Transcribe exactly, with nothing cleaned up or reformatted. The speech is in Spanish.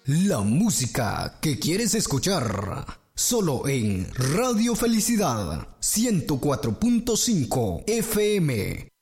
La música que quieres escuchar, solo en Radio Felicidad ciento cuatro punto cinco F M.